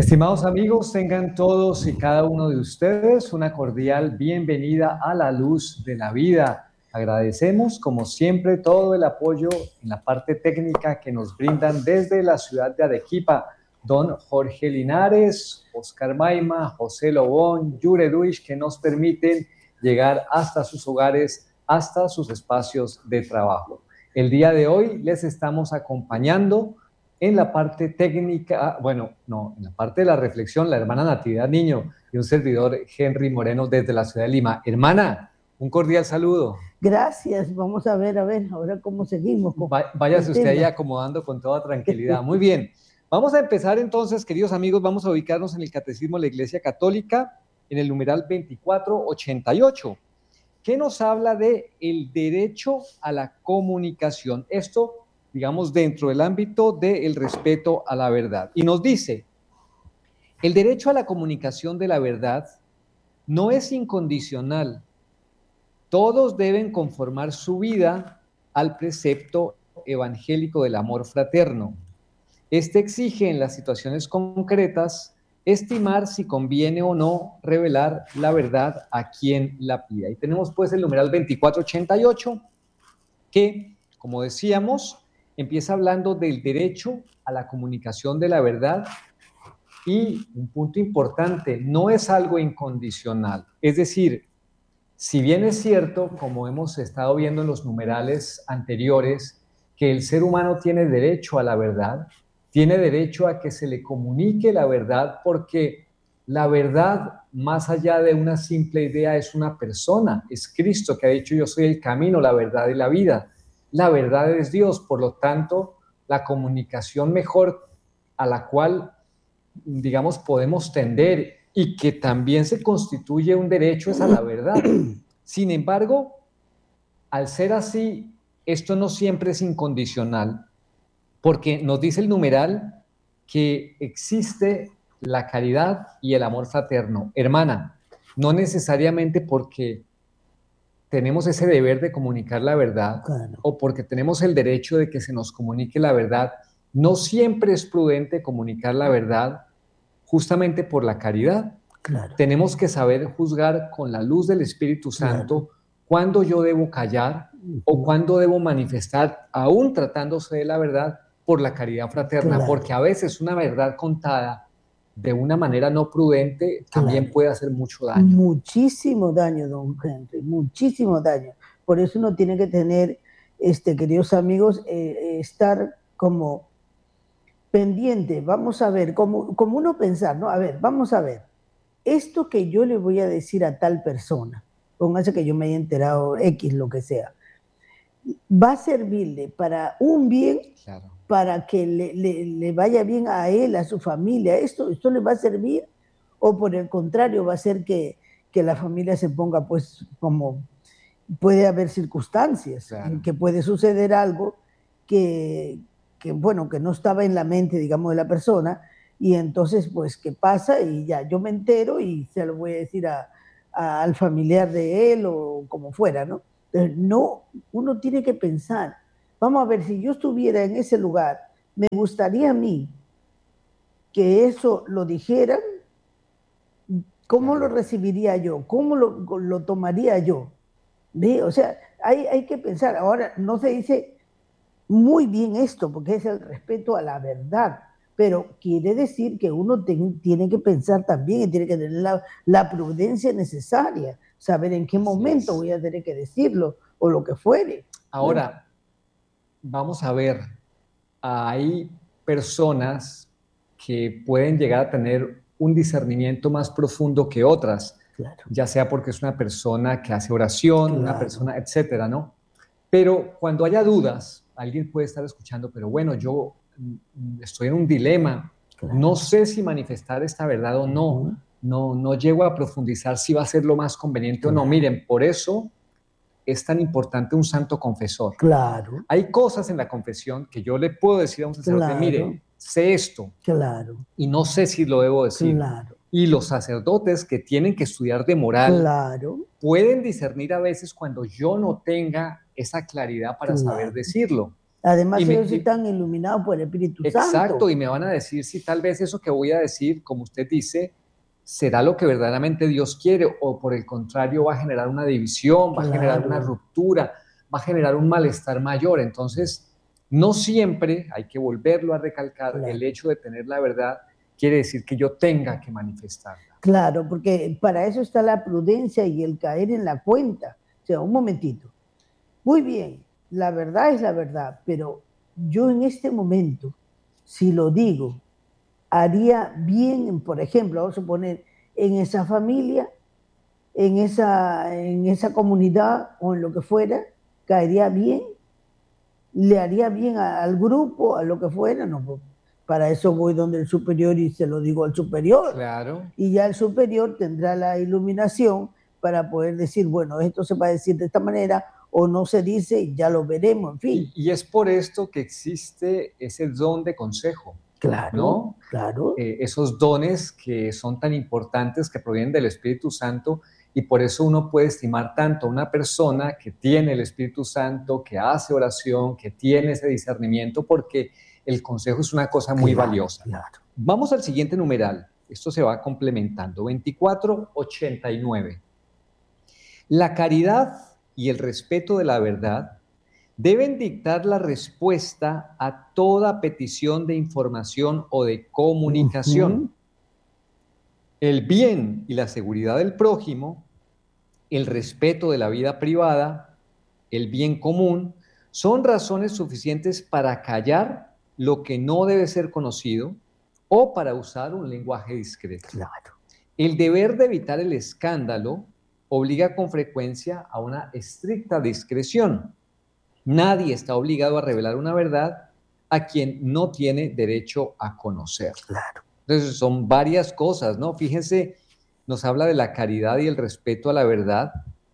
Estimados amigos, tengan todos y cada uno de ustedes una cordial bienvenida a la luz de la vida. Agradecemos, como siempre, todo el apoyo en la parte técnica que nos brindan desde la ciudad de Arequipa, don Jorge Linares, Oscar Maima, José Lobón, Yure Duish, que nos permiten llegar hasta sus hogares, hasta sus espacios de trabajo. El día de hoy les estamos acompañando en la parte técnica, en la parte de la reflexión, la hermana Natividad Niño y un servidor, Henry Moreno, desde la ciudad de Lima. Hermana, un cordial saludo. Gracias, vamos a ver, ahora cómo seguimos. Váyase usted ahí acomodando con toda tranquilidad. Muy bien, vamos a empezar entonces, queridos amigos, vamos a ubicarnos en el Catecismo de la Iglesia Católica, en el numeral 2488, que nos habla de el derecho a la comunicación. Esto, digamos, dentro del ámbito del respeto a la verdad. Y nos dice, el derecho a la comunicación de la verdad no es incondicional. Todos deben conformar su vida al precepto evangélico del amor fraterno. Este exige en las situaciones concretas estimar si conviene o no revelar la verdad a quien la pida. Y tenemos pues el numeral 2488 que, como decíamos, empieza hablando del derecho a la comunicación de la verdad y un punto importante, no es algo incondicional. Es decir, si bien es cierto, como hemos estado viendo en los numerales anteriores, que el ser humano tiene derecho a la verdad, tiene derecho a que se le comunique la verdad, porque la verdad, más allá de una simple idea, es una persona, es Cristo que ha dicho: yo soy el camino, la verdad y la vida. La verdad es Dios, por lo tanto, la comunicación mejor a la cual, digamos, podemos tender y que también se constituye un derecho es a la verdad. Sin embargo, al ser así, esto no siempre es incondicional, porque nos dice el numeral que existe la caridad y el amor fraterno. Hermana, no necesariamente porque tenemos ese deber de comunicar la verdad, claro, o porque tenemos el derecho de que se nos comunique la verdad, no siempre es prudente comunicar la verdad justamente por la caridad. Claro. Tenemos que saber juzgar con la luz del Espíritu Santo, claro, cuándo yo debo callar o cuándo debo manifestar, aún tratándose de la verdad, por la caridad fraterna, claro, porque a veces una verdad contada de una manera no prudente también puede hacer mucho daño. Muchísimo daño, don Henry, muchísimo daño. Por eso uno tiene que tener, queridos amigos, estar como pendiente. Vamos a ver, como uno pensar, ¿no? A ver, vamos a ver. Esto que yo le voy a decir a tal persona, póngase que yo me haya enterado X, lo que sea, va a servirle para un bien, claro, para que le vaya bien a él, a su familia. ¿Esto le va a servir? ¿O por el contrario va a hacer que la familia se ponga, pues, como puede haber circunstancias, claro, en que puede suceder algo que no estaba en la mente, digamos, de la persona, y entonces, pues, ¿qué pasa? Y ya, yo me entero y se lo voy a decir al familiar de él o como fuera, ¿no? Entonces, no, uno tiene que pensar, vamos a ver, si yo estuviera en ese lugar, me gustaría a mí que eso lo dijeran, ¿cómo lo recibiría yo? ¿Cómo lo tomaría yo? ¿Ve? O sea, hay que pensar. Ahora, no se dice muy bien esto, porque es el respeto a la verdad, pero quiere decir que uno tiene que pensar también y tiene que tener la prudencia necesaria, saber en qué momento voy a tener que decirlo o lo que fuere. Ahora, vamos a ver, hay personas que pueden llegar a tener un discernimiento más profundo que otras, claro, ya sea porque es una persona que hace oración, claro, una persona, etcétera, ¿no? Pero cuando haya dudas, alguien puede estar escuchando, pero bueno, yo estoy en un dilema, claro, no sé si manifestar esta verdad o no, no llego a profundizar si va a ser lo más conveniente, claro, o no. Miren, por eso es tan importante un santo confesor. Claro. Hay cosas en la confesión que yo le puedo decir a un sacerdote, claro, mire, sé esto, claro, y no sé si lo debo decir. Claro. Y los sacerdotes que tienen que estudiar de moral, claro, pueden discernir a veces cuando yo no tenga esa claridad para, claro, saber decirlo. Además, Y me- ellos y- están iluminados por el Espíritu exacto, Santo. y me van a decir si tal vez eso que voy a decir, como usted dice, será lo que verdaderamente Dios quiere, o por el contrario va a generar una división, va a generar una Claro, ruptura, va a generar un malestar mayor. Entonces, no siempre, hay que volverlo a recalcar, el claro. hecho de tener la verdad quiere decir que yo tenga que manifestarla. Claro, porque para eso está la prudencia y el caer en la cuenta. O sea, un momentito. Muy bien, la verdad es la verdad, pero yo en este momento, si lo digo, haría bien, por ejemplo, vamos a suponer, en esa familia, en esa comunidad o en lo que fuera, caería bien, le haría bien al grupo, a lo que fuera, no, pues, para eso voy donde el superior y se lo digo al superior. Claro. Y ya el superior tendrá la iluminación para poder decir, bueno, esto se va a decir de esta manera o no se dice, ya lo veremos, en fin. Y es por esto que existe ese don de consejo, Claro, ¿no? claro, Esos dones que son tan importantes, que provienen del Espíritu Santo, y por eso uno puede estimar tanto a una persona que tiene el Espíritu Santo, que hace oración, que tiene ese discernimiento, porque el consejo es una cosa muy valiosa. claro. Vamos al siguiente numeral. Esto se va complementando. 2489. La caridad y el respeto de la verdad deben dictar la respuesta a toda petición de información o de comunicación. El bien y la seguridad del prójimo, el respeto de la vida privada, el bien común, son razones suficientes para callar lo que no debe ser conocido o para usar un lenguaje discreto. Claro. El deber de evitar el escándalo obliga con frecuencia a una estricta discreción. Nadie está obligado a revelar una verdad a quien no tiene derecho a conocer. Claro. Entonces son varias cosas, ¿no? Fíjense, nos habla de la caridad y el respeto a la verdad.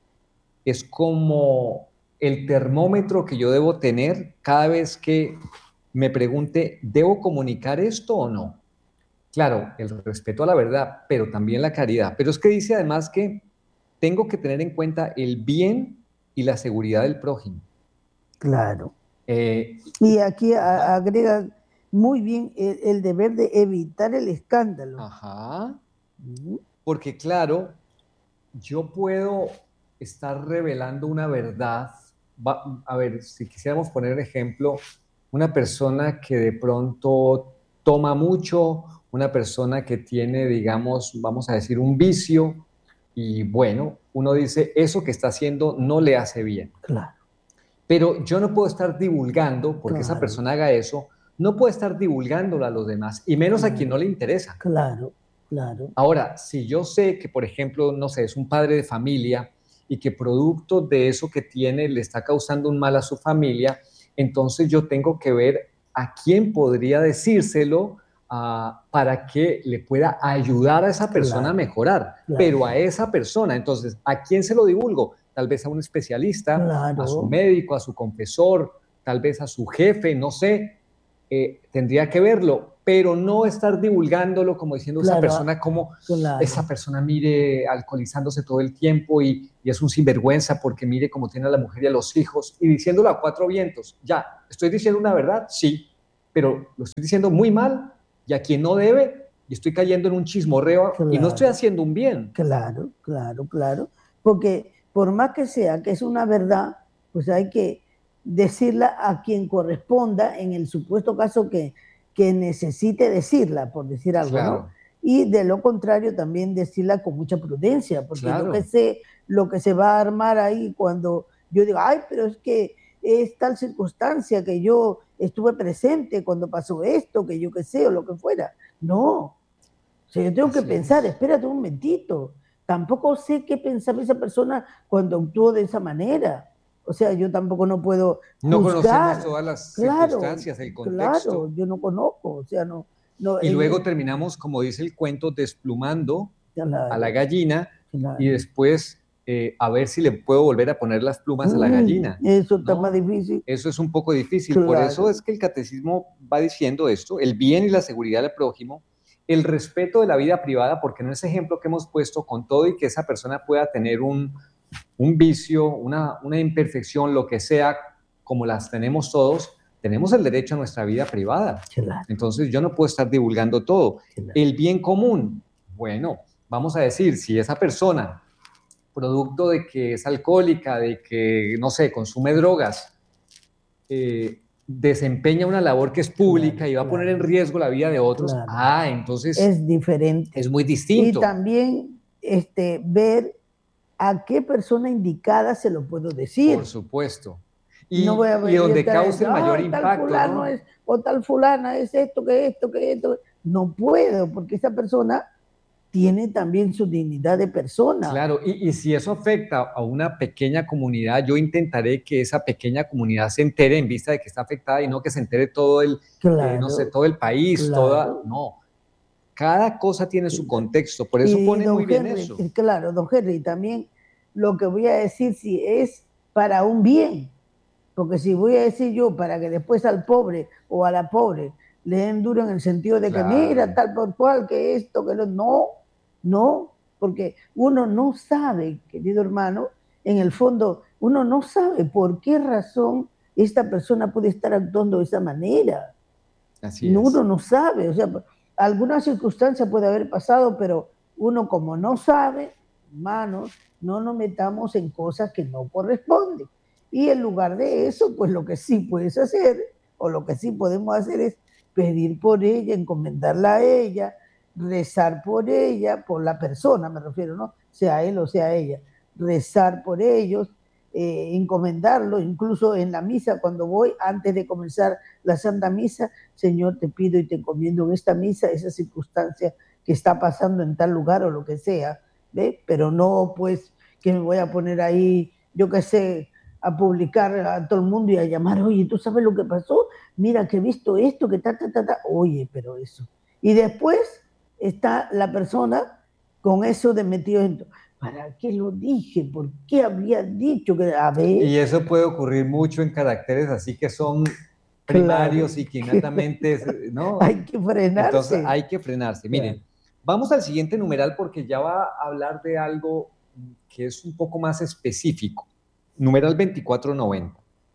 Es como el termómetro que yo debo tener cada vez que me pregunte, ¿debo comunicar esto o no? Claro, el respeto a la verdad, pero también la caridad. Pero es que dice además que tengo que tener en cuenta el bien y la seguridad del prójimo. Claro. Eh, Y aquí agrega muy bien el deber de evitar el escándalo. Ajá. Porque claro, yo puedo estar revelando una verdad. A ver, si quisiéramos poner ejemplo, una persona que de pronto toma mucho, una persona que tiene, digamos, vamos a decir, un vicio, y bueno, uno dice, eso que está haciendo no le hace bien. Claro. Pero yo no puedo estar divulgando, porque esa Claro. persona haga eso, no puedo estar divulgándolo a los demás, y menos a quien no le interesa. Claro, claro. Ahora, si yo sé que, por ejemplo, no sé, es un padre de familia y que producto de eso que tiene le está causando un mal a su familia, entonces yo tengo que ver a quién podría decírselo para que le pueda ayudar a esa persona a mejorar, pero a esa persona. Entonces, ¿a quién se lo divulgo? Tal vez a un especialista, a su médico, a su confesor, tal vez a su jefe, no sé. Tendría que verlo, pero no estar divulgándolo como diciendo esa persona como esa persona mire alcoholizándose todo el tiempo y es un sinvergüenza porque mire cómo tiene a la mujer y a los hijos y diciéndolo a cuatro vientos. Ya, ¿estoy diciendo una verdad? Sí, pero lo estoy diciendo muy mal y a quien no debe y estoy cayendo en un chismorreo y no estoy haciendo un bien. Claro, claro, claro. Porque por más que sea que es una verdad, pues hay que decirla a quien corresponda en el supuesto caso que necesite decirla, por decir algo, ¿no? Y de lo contrario también decirla con mucha prudencia, porque yo que sé lo que se va a armar ahí cuando yo digo, ay, pero es que es tal circunstancia que yo estuve presente cuando pasó esto, que yo que sé, o lo que fuera. No, o sea, yo tengo que pensar, espérate un momentito, tampoco sé qué pensaba esa persona cuando actuó de esa manera. O sea, yo tampoco no puedo juzgar. No conocemos todas las circunstancias, el contexto. Claro, yo no conozco, o sea, no. Y luego terminamos, como dice el cuento, desplumando a la gallina y después a ver si le puedo volver a poner las plumas a la gallina. Eso está más difícil. Eso es un poco difícil. Por eso es que el catecismo va diciendo esto, el bien y la seguridad del prójimo, el respeto de la vida privada, porque en ese ejemplo que hemos puesto, con todo y que esa persona pueda tener un vicio, una imperfección, lo que sea, como las tenemos todos, tenemos el derecho a nuestra vida privada. Claro. Entonces yo no puedo estar divulgando todo. Claro. El bien común, bueno, vamos a decir, si esa persona, producto de que es alcohólica, de que, no sé, consume drogas, desempeña una labor que es pública, claro, y va a poner en riesgo la vida de otros, claro, entonces es diferente. Es muy distinto. Y también ver a qué persona indicada se lo puedo decir. Por supuesto. Y, no voy a ver, y donde cause el mayor impacto, tal fulano, ¿no? O tal fulana es esto, que esto, que esto. No puedo, porque esa persona tiene también su dignidad de persona. Claro, y si eso afecta a una pequeña comunidad, yo intentaré que esa pequeña comunidad se entere en vista de que está afectada y no que se entere todo el, claro, no sé, todo el país, claro. No. Cada cosa tiene su contexto, por eso pone muy bien eso. Claro, don Henry, también lo que voy a decir si es para un bien, porque si voy a decir yo para que después al pobre o a la pobre le den duro en el sentido de claro, que mira tal por cual, que esto, que no, porque uno no sabe, querido hermano, en el fondo uno no sabe por qué razón esta persona puede estar actuando de esa manera. Así es. Uno no sabe, o sea, alguna circunstancia puede haber pasado, pero uno como no sabe, hermanos, no nos metamos en cosas que no corresponden. Y en lugar de eso, pues lo que sí puedes hacer, o lo que sí podemos hacer es pedir por ella, encomendarla a ella, rezar por ella, por la persona me refiero, ¿no? Sea él o sea ella, rezar por ellos, encomendarlo, incluso en la misa, cuando voy, antes de comenzar la Santa Misa, Señor, te pido y te encomiendo en esta misa esa circunstancia que está pasando en tal lugar o lo que sea, ¿ve? Pero no, pues, que me voy a poner ahí, yo qué sé, a publicar a todo el mundo y a llamar, oye, ¿tú sabes lo que pasó? Mira, que he visto esto, que oye, pero eso. Y después está la persona con eso de metido en... ¿Para qué lo dije? ¿Por qué habría dicho que a ver? Y eso puede ocurrir mucho en caracteres así que son primarios, claro, y que innatamente, ¿no? Hay que frenarse. Entonces hay que frenarse. Claro. Miren, vamos al siguiente numeral porque ya va a hablar de algo que es un poco más específico. Numeral 2490.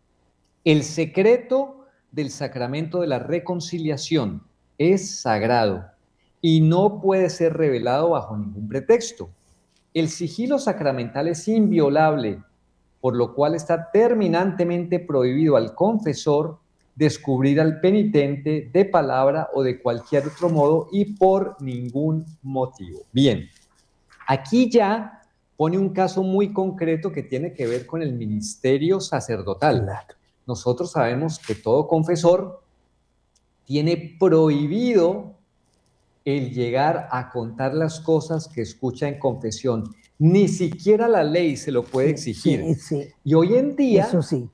El secreto del sacramento de la reconciliación es sagrado y no puede ser revelado bajo ningún pretexto. El sigilo sacramental es inviolable, por lo cual está terminantemente prohibido al confesor descubrir al penitente de palabra o de cualquier otro modo y por ningún motivo. Bien, aquí ya pone un caso muy concreto que tiene que ver con el ministerio sacerdotal. Claro. Nosotros sabemos que todo confesor tiene prohibido el llegar a contar las cosas que escucha en confesión. Ni siquiera la ley se lo puede exigir. Sí, sí. Y hoy en día, eso sí,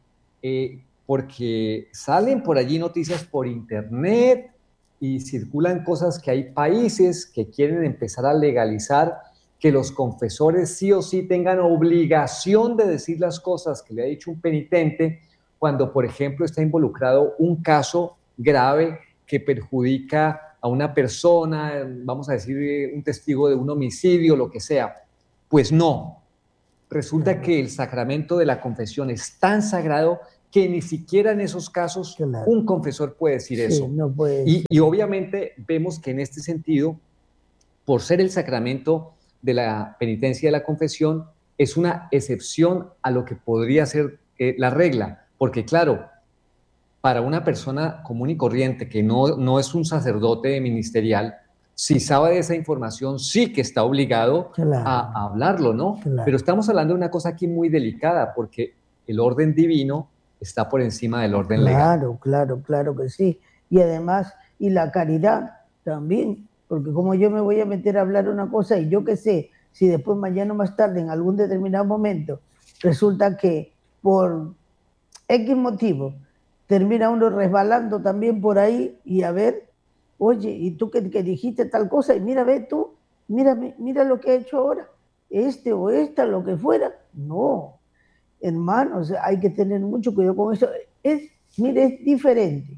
porque salen por allí noticias por internet y circulan cosas que hay países que quieren empezar a legalizar que los confesores sí o sí tengan obligación de decir las cosas que le ha dicho un penitente cuando, por ejemplo, está involucrado un caso grave que perjudica a una persona, vamos a decir, un testigo de un homicidio, lo que sea. Pues no. Resulta que el sacramento de la confesión es tan sagrado que ni siquiera en esos casos un confesor puede decir eso. No puede y obviamente vemos que en este sentido, por ser el sacramento de la penitencia y de la confesión, es una excepción a lo que podría ser la regla. Porque claro, para una persona común y corriente que no es un sacerdote ministerial, si sabe de esa información, sí que está obligado a hablarlo, ¿no? Claro. Pero estamos hablando de una cosa aquí muy delicada, porque el orden divino está por encima del orden legal. Claro que sí. Y además, y la caridad también, porque como yo me voy a meter a hablar una cosa y yo qué sé, si después mañana más tarde, en algún determinado momento, resulta que por X motivo, termina uno resbalando también por ahí y a ver, oye, ¿y tú que dijiste tal cosa? Y mira, ve tú, mira lo que ha hecho ahora, o esta, lo que fuera. No, hermanos, hay que tener mucho cuidado con eso. Mire, es diferente.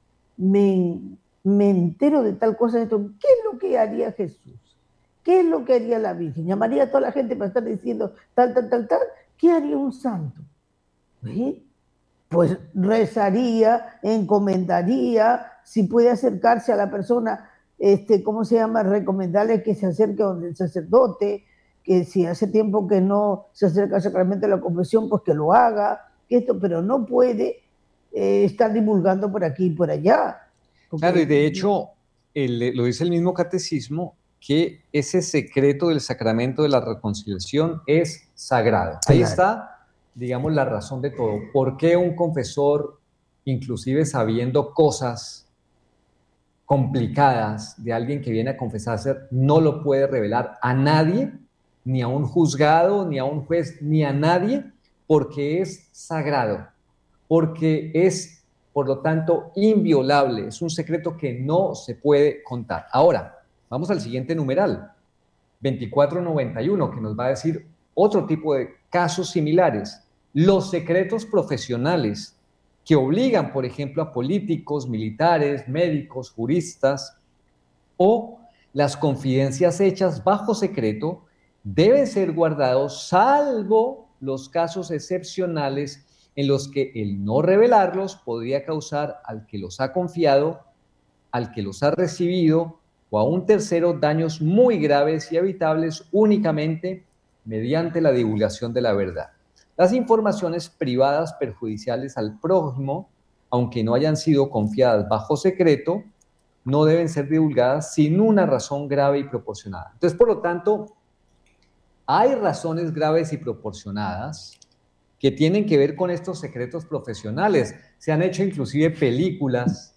Me entero de tal cosa, ¿qué es lo que haría Jesús? ¿Qué es lo que haría la Virgen? ¿Llamaría a toda la gente para estar diciendo tal? ¿Qué haría un santo? ¿Ve? Pues rezaría, encomendaría, si puede acercarse a la persona, ¿cómo se llama? Recomendarle que se acerque donde el sacerdote, que si hace tiempo que no se acerca al sacramento de la confesión, pues que lo haga, pero no puede estar divulgando por aquí y por allá. Claro, y de hecho, lo dice el mismo catecismo, que ese secreto del sacramento de la reconciliación es sagrado. Ahí Claro. está, digamos, la razón de todo. ¿Por qué un confesor, inclusive sabiendo cosas complicadas de alguien que viene a confesarse, no lo puede revelar a nadie, ni a un juzgado, ni a un juez, ni a nadie, porque es sagrado, porque es, por lo tanto, inviolable, es un secreto que no se puede contar. Ahora, vamos al siguiente numeral, 2491, que nos va a decir otro tipo de casos similares. Los secretos profesionales que obligan, por ejemplo, a políticos, militares, médicos, juristas, o las confidencias hechas bajo secreto deben ser guardados, salvo los casos excepcionales en los que el no revelarlos podría causar al que los ha confiado, al que los ha recibido o a un tercero daños muy graves y evitables únicamente mediante la divulgación de la verdad. Las informaciones privadas perjudiciales al prójimo, aunque no hayan sido confiadas bajo secreto, no deben ser divulgadas sin una razón grave y proporcionada. Entonces, por lo tanto, hay razones graves y proporcionadas que tienen que ver con estos secretos profesionales. Se han hecho inclusive películas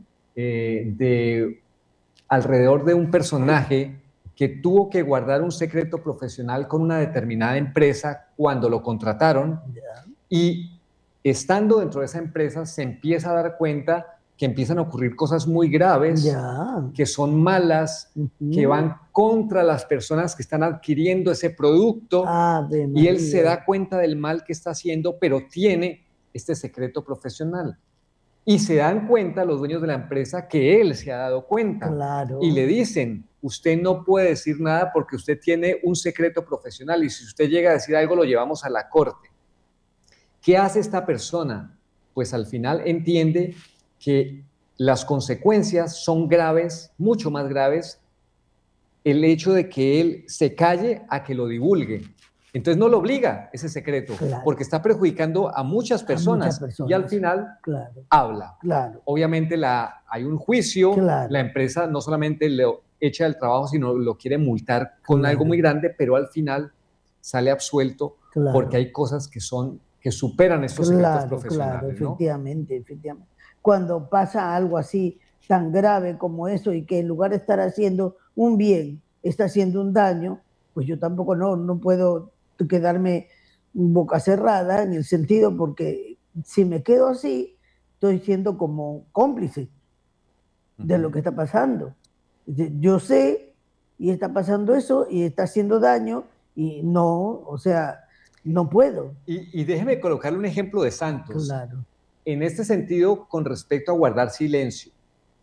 alrededor de un personaje que tuvo que guardar un secreto profesional con una determinada empresa cuando lo contrataron, y estando dentro de esa empresa se empieza a dar cuenta que empiezan a ocurrir cosas muy graves, que son malas, que van contra las personas que están adquiriendo ese producto, y él se da cuenta del mal que está haciendo, pero tiene este secreto profesional. Y se dan cuenta los dueños de la empresa que él se ha dado cuenta. Claro. Y le dicen, usted no puede decir nada porque usted tiene un secreto profesional y si usted llega a decir algo lo llevamos a la corte. ¿Qué hace esta persona? Pues al final entiende que las consecuencias son graves, mucho más graves, el hecho de que él se calle a que lo divulgue. Entonces no lo obliga ese secreto, claro, porque está perjudicando a muchas personas, y al final habla. Claro. Obviamente hay un juicio, la empresa no solamente lo echa del trabajo, sino lo quiere multar con algo muy grande, pero al final sale absuelto porque hay cosas que superan estos secretos profesionales. Claro, efectivamente, ¿no? Efectivamente. Cuando pasa algo así tan grave como eso y que en lugar de estar haciendo un bien, está haciendo un daño, pues yo tampoco no puedo quedarme boca cerrada en el sentido, porque si me quedo así, estoy siendo como cómplice de lo que está pasando. Yo sé y está pasando eso y está haciendo daño y no, o sea, no puedo. Y déjeme colocarle un ejemplo de santos. Claro. En este sentido, con respecto a guardar silencio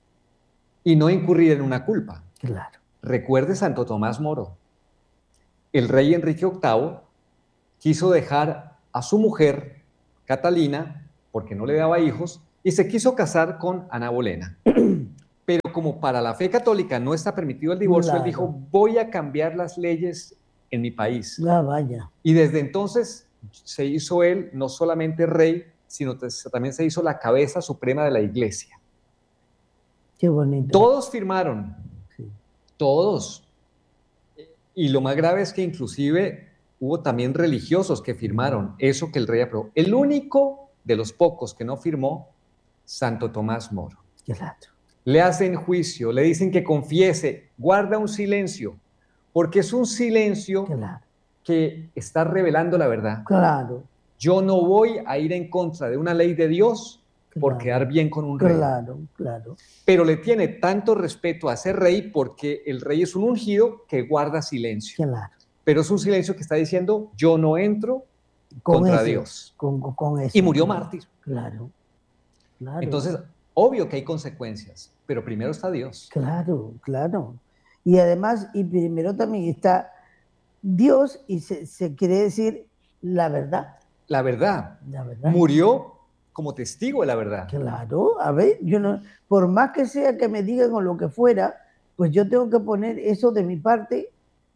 y no incurrir en una culpa. Claro. Recuerde Santo Tomás Moro. El rey Enrique VIII quiso dejar a su mujer, Catalina, porque no le daba hijos, y se quiso casar con Ana Bolena. Pero como para la fe católica no está permitido el divorcio, él dijo, voy a cambiar las leyes en mi país. Vaya. Y desde entonces se hizo él no solamente rey, sino también se hizo la cabeza suprema de la iglesia. Qué bonito. Todos firmaron, todos. Y lo más grave es que inclusive hubo también religiosos que firmaron eso que el rey aprobó. El único de los pocos que no firmó, Santo Tomás Moro. Claro. Le hacen juicio, le dicen que confiese, guarda un silencio, porque es un silencio que está revelando la verdad. Claro. Yo no voy a ir en contra de una ley de Dios por quedar bien con un rey. Claro. Pero le tiene tanto respeto a ese rey porque el rey es un ungido que guarda silencio. Claro. Pero es un silencio que está diciendo, yo no entro contra Dios. Con eso. Y murió mártir. Claro. Entonces, obvio que hay consecuencias, pero primero está Dios. Claro. Y además, y primero también está Dios, y se quiere decir la verdad. La verdad. Murió como testigo de la verdad. Claro, a ver, yo no, por más que sea que me digan o lo que fuera, pues yo tengo que poner eso de mi parte,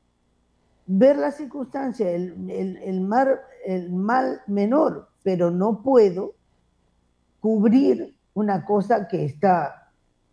ver la circunstancia, el mal menor, pero no puedo cubrir una cosa que está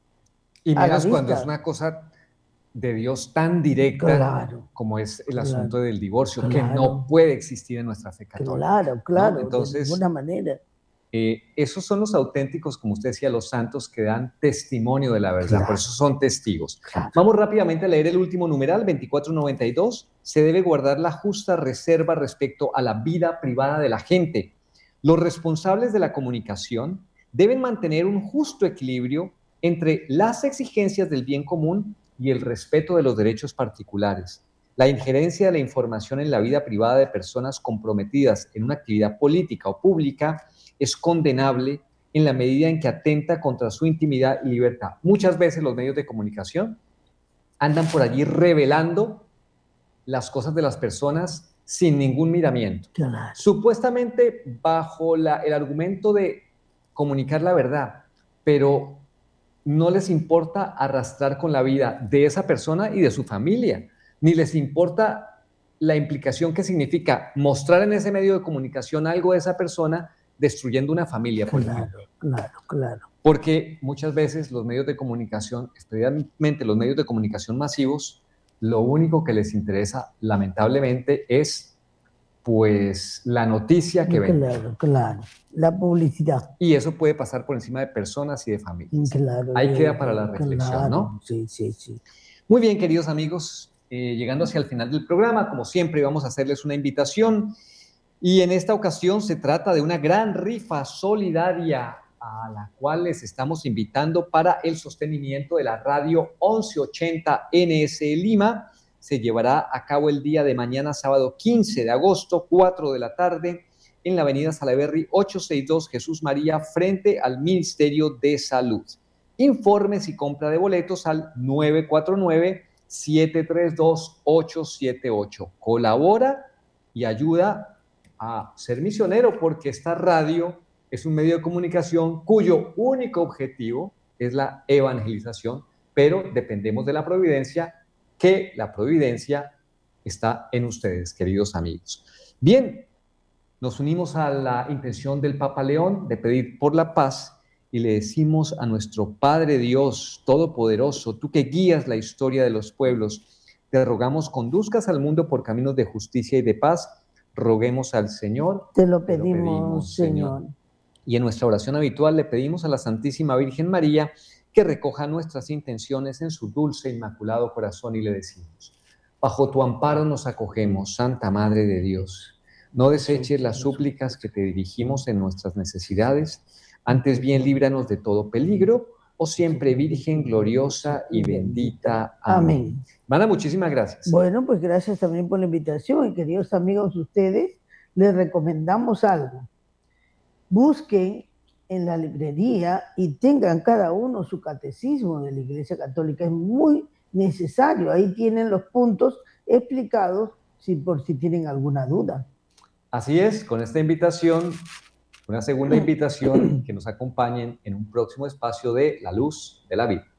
Y a la menos cuando es vista. una cosa de Dios tan directa Claro, como es el claro, asunto del divorcio, que claro. no puede existir en nuestra fe católica. Claro, ¿no? de Entonces, ninguna manera. esos son los auténticos, como usted decía, los santos que dan testimonio de la verdad, Claro. por eso son testigos. Claro. Vamos rápidamente a leer el último numeral, 2492. Se debe guardar la justa reserva respecto a la vida privada de la gente. Los responsables de la comunicación deben mantener un justo equilibrio entre las exigencias del bien común y el respeto de los derechos particulares. La injerencia de la información en la vida privada de personas comprometidas en una actividad política o pública es condenable en la medida en que atenta contra su intimidad y libertad. Muchas veces los medios de comunicación andan por allí revelando las cosas de las personas sin ningún miramiento. Claro. Supuestamente bajo el argumento de comunicar la verdad, pero no les importa arrastrar con la vida de esa persona y de su familia, ni les importa la implicación que significa mostrar en ese medio de comunicación algo de esa persona destruyendo una familia, por ejemplo. Claro. Porque muchas veces los medios de comunicación, especialmente los medios de comunicación masivos, lo único que les interesa, lamentablemente, es pues la noticia que ven. Claro, la publicidad. Y eso puede pasar por encima de personas y de familias. Claro, ahí queda para la reflexión, ¿no? Sí. Muy bien, queridos amigos, llegando hacia el final del programa, como siempre, vamos a hacerles una invitación. Y en esta ocasión se trata de una gran rifa solidaria a la cual les estamos invitando para el sostenimiento de la radio 1180 NS Lima. Se llevará a cabo el día de mañana, sábado 15 de agosto, 4 de la tarde, en la avenida Salaverry 862 Jesús María, frente al Ministerio de Salud. Informes y compra de boletos al 949-732-878. Colabora y ayuda a ser misionero, porque esta radio es un medio de comunicación cuyo único objetivo es la evangelización, pero dependemos de la providencia, que la providencia está en ustedes, queridos amigos. Bien, nos unimos a la intención del Papa León de pedir por la paz y le decimos a nuestro Padre Dios Todopoderoso, tú que guías la historia de los pueblos, te rogamos conduzcas al mundo por caminos de justicia y de paz. Roguemos al Señor. Te lo pedimos, Señor. Y en nuestra oración habitual le pedimos a la Santísima Virgen María que recoja nuestras intenciones en su dulce e inmaculado corazón y le decimos: bajo tu amparo nos acogemos, Santa Madre de Dios. No deseches las súplicas que te dirigimos en nuestras necesidades, antes bien líbranos de todo peligro, oh siempre Virgen gloriosa y bendita. Amén. Mana, muchísimas gracias. Bueno, pues gracias también por la invitación, y queridos amigos, ustedes les recomendamos algo. Busquen en la librería y tengan cada uno su catecismo de la Iglesia Católica. Es muy necesario. Ahí tienen los puntos explicados por si tienen alguna duda. Así es, con esta invitación, una segunda invitación, que nos acompañen en un próximo espacio de La Luz de la Vida.